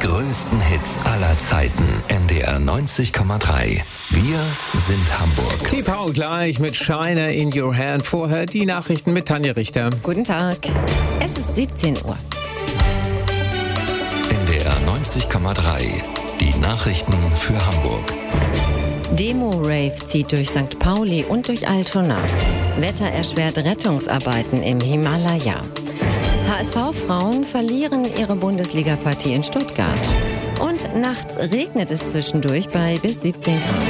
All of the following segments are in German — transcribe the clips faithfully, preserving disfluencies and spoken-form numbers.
größten Hits aller Zeiten. N D R neunzig Komma drei. Wir sind Hamburg. T Paul gleich mit Shiner in Your Hand. Vorher die Nachrichten mit Tanja Richter. Guten Tag. Es ist siebzehn Uhr. N D R neunzig Komma drei. Die Nachrichten für Hamburg. Demo-Rave zieht durch Sankt Pauli und durch Altona. Wetter erschwert Rettungsarbeiten im Himalaya. H S V-Frauen verlieren ihre Bundesliga-Partie in Stuttgart. Und nachts regnet es zwischendurch bei bis siebzehn Grad.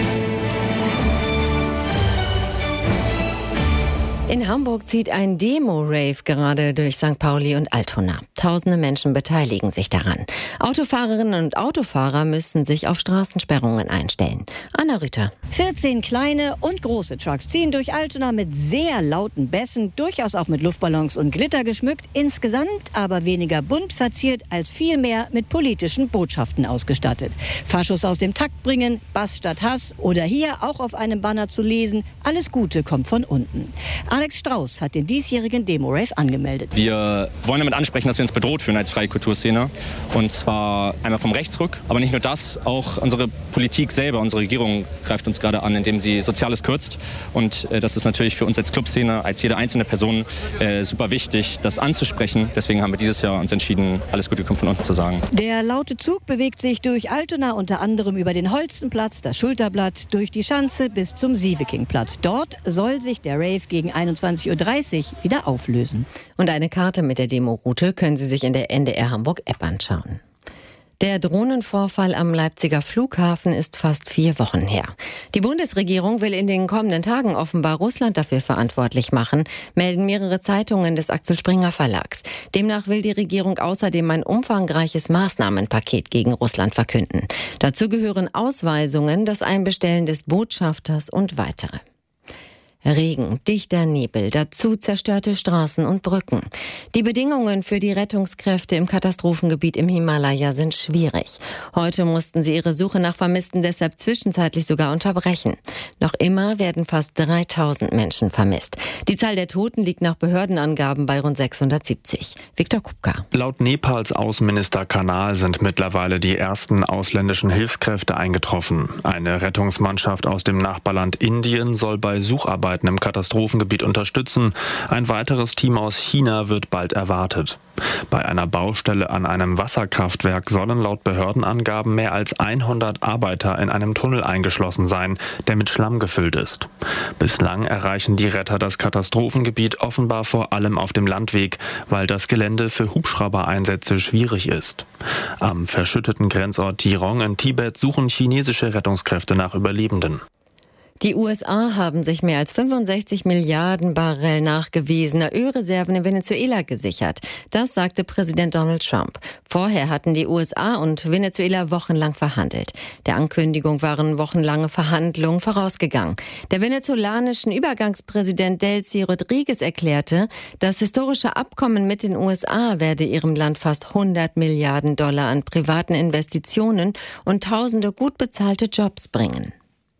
In Hamburg zieht ein Demo-Rave gerade durch Sankt Pauli und Altona. Tausende Menschen beteiligen sich daran. Autofahrerinnen und Autofahrer müssen sich auf Straßensperrungen einstellen. Anna Rüther. vierzehn kleine und große Trucks ziehen durch Altona mit sehr lauten Bässen, durchaus auch mit Luftballons und Glitter geschmückt, insgesamt aber weniger bunt verziert als vielmehr mit politischen Botschaften ausgestattet. Faschos aus dem Takt bringen, Bass statt Hass oder hier auch auf einem Banner zu lesen, alles Gute kommt von unten. Alex Strauß hat den diesjährigen Demo-Rave angemeldet. Wir wollen damit ansprechen, dass wir uns bedroht fühlen als freie Kulturszene. Und zwar einmal vom Rechtsruck, aber nicht nur das, auch unsere Politik selber, unsere Regierung greift uns gerade an, indem sie Soziales kürzt. Und äh, das ist natürlich für uns als Clubszene, als jede einzelne Person äh, super wichtig, das anzusprechen. Deswegen haben wir dieses Jahr uns entschieden, alles Gute kommt von unten zu sagen. Der laute Zug bewegt sich durch Altona unter anderem über den Holstenplatz, das Schulterblatt, durch die Schanze bis zum Sievekingplatz. Dort soll sich der Rave gegen einundzwanzig Uhr dreißig wieder auflösen. Und eine Karte mit der Demo-Route können Sie sich in der N D R Hamburg-App anschauen. Der Drohnenvorfall am Leipziger Flughafen ist fast vier Wochen her. Die Bundesregierung will in den kommenden Tagen offenbar Russland dafür verantwortlich machen, melden mehrere Zeitungen des Axel Springer Verlags. Demnach will die Regierung außerdem ein umfangreiches Maßnahmenpaket gegen Russland verkünden. Dazu gehören Ausweisungen, das Einbestellen des Botschafters und weitere. Regen, dichter Nebel, dazu zerstörte Straßen und Brücken. Die Bedingungen für die Rettungskräfte im Katastrophengebiet im Himalaya sind schwierig. Heute mussten sie ihre Suche nach Vermissten deshalb zwischenzeitlich sogar unterbrechen. Noch immer werden fast dreitausend Menschen vermisst. Die Zahl der Toten liegt nach Behördenangaben bei rund sechshundertsiebzig. Viktor Kupka. Laut Nepals Außenminister Kanal sind mittlerweile die ersten ausländischen Hilfskräfte eingetroffen. Eine Rettungsmannschaft aus dem Nachbarland Indien soll bei Sucharbeiten im Katastrophengebiet unterstützen. Ein weiteres Team aus China wird bald erwartet. Bei einer Baustelle an einem Wasserkraftwerk sollen laut Behördenangaben mehr als hundert Arbeiter in einem Tunnel eingeschlossen sein, der mit Schlamm gefüllt ist. Bislang erreichen die Retter das Katastrophengebiet offenbar vor allem auf dem Landweg, weil das Gelände für Hubschraubereinsätze schwierig ist. Am verschütteten Grenzort Tirong in Tibet suchen chinesische Rettungskräfte nach Überlebenden. Die U S A haben sich mehr als fünfundsechzig Milliarden Barrel nachgewiesener Ölreserven in Venezuela gesichert. Das sagte Präsident Donald Trump. Vorher hatten die U S A und Venezuela wochenlang verhandelt. Der Ankündigung waren wochenlange Verhandlungen vorausgegangen. Der venezolanischen Übergangspräsident Delcy Rodriguez erklärte, das historische Abkommen mit den U S A werde ihrem Land fast hundert Milliarden Dollar an privaten Investitionen und tausende gut bezahlte Jobs bringen.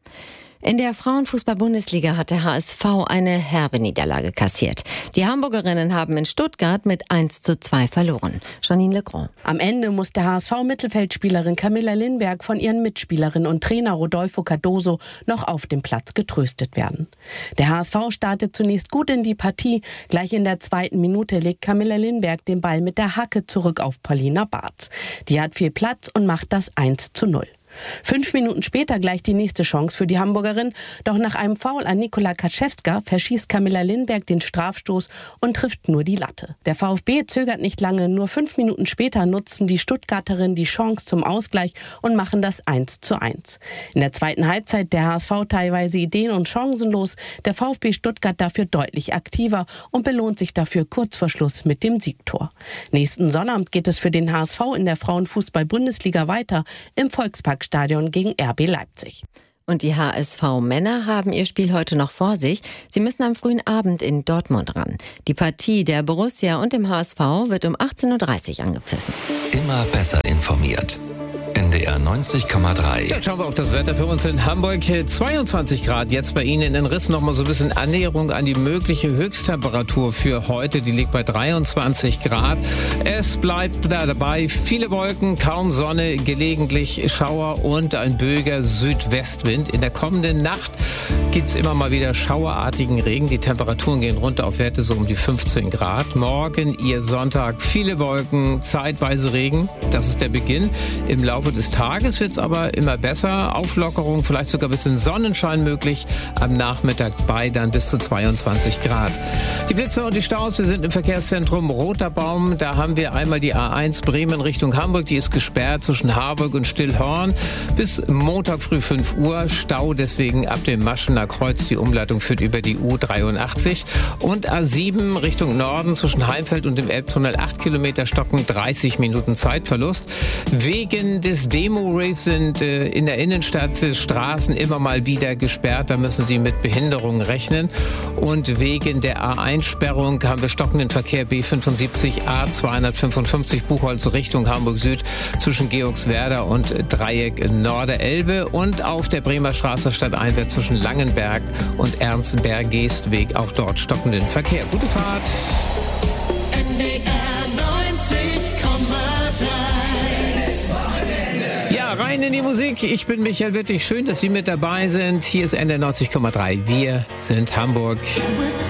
In der Frauenfußball-Bundesliga hat der H S V eine herbe Niederlage kassiert. Die Hamburgerinnen haben in Stuttgart mit eins zu zwei verloren. Janine Legrand. Am Ende muss der H S V-Mittelfeldspielerin Camilla Lindberg von ihren Mitspielerinnen und Trainer Rodolfo Cardoso noch auf dem Platz getröstet werden. Der H S V startet zunächst gut in die Partie. Gleich in der zweiten Minute legt Camilla Lindberg den Ball mit der Hacke zurück auf Paulina Bartz. Die hat viel Platz und macht das eins zu null. Fünf Minuten später gleich die nächste Chance für die Hamburgerin. Doch nach einem Foul an Nikola Kaczewska verschießt Camilla Lindberg den Strafstoß und trifft nur die Latte. Der VfB zögert nicht lange. Nur fünf Minuten später nutzen die Stuttgarterinnen die Chance zum Ausgleich und machen das eins zu eins. In der zweiten Halbzeit der H S V teilweise ideen- und chancenlos. Der VfB Stuttgart dafür deutlich aktiver und belohnt sich dafür kurz vor Schluss mit dem Siegtor. Nächsten Sonnabend geht es für den H S V in der Frauenfußball-Bundesliga weiter im Volkspark Stadion gegen R B Leipzig. Und die H S V-Männer haben ihr Spiel heute noch vor sich. Sie müssen am frühen Abend in Dortmund ran. Die Partie der Borussia und dem H S V wird um achtzehn Uhr dreißig angepfiffen. Immer besser informiert. N D R neunzig Komma drei. Ja, schauen wir auf das Wetter für uns in Hamburg. zweiundzwanzig Grad jetzt bei Ihnen in Riss. Noch mal so ein bisschen Annäherung an die mögliche Höchsttemperatur für heute. Die liegt bei dreiundzwanzig Grad. Es bleibt da dabei. Viele Wolken, kaum Sonne, gelegentlich Schauer und ein böiger Südwestwind. In der kommenden Nacht gibt es immer mal wieder schauerartigen Regen. Die Temperaturen gehen runter auf Werte so um die fünfzehn Grad. Morgen, Ihr Sonntag, viele Wolken, zeitweise Regen. Das ist der Beginn. Im Laufe des Tages wird es aber immer besser. Auflockerung, vielleicht sogar ein bisschen Sonnenschein möglich. Am Nachmittag bei dann bis zu zweiundzwanzig Grad. Die Blitzer und die Staus, wir sind im Verkehrszentrum Roter Baum. Da haben wir einmal die A eins Bremen Richtung Hamburg. Die ist gesperrt zwischen Harburg und Stillhorn. Bis Montag früh fünf Uhr. Stau deswegen ab dem Maschener Kreuz. Die Umleitung führt über die U dreiundachtzig. Und A sieben Richtung Norden zwischen Heimfeld und dem Elbtunnel acht Kilometer stocken. dreißig Minuten Zeitverlust. Wegen des Demo-Raves sind äh, in der Innenstadt äh, Straßen immer mal wieder gesperrt. Da müssen Sie mit Behinderungen rechnen. Und wegen der A eins Sperrung haben wir stockenden Verkehr B fünfundsiebzig A zweihundertfünfundfünfzig Buchholz Richtung Hamburg Süd zwischen Georgswerda und Dreieck Norderelbe. Und auf der Bremer Straße stadteinwärts zwischen Langenberg und Ernstberg-Geestweg auch dort stockenden Verkehr. Gute Fahrt! N D R neunzig Komma drei. Ja, rein in die Musik. Ich bin Michael Wittig. Schön, dass Sie mit dabei sind. Hier ist N D R neunzig Komma drei. Wir sind Hamburg.